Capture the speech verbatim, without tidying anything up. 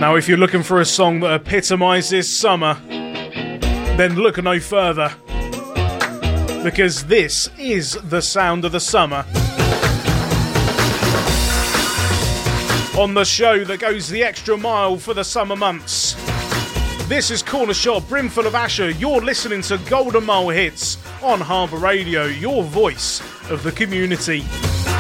Now, if you're looking for a song that epitomises summer, then look no further, because this is the sound of the summer. On the show that goes the extra mile for the summer months. This is Corner Shop, brimful of Asher. You're listening to Golden Mile Hits on Harbour Radio, your voice of the community.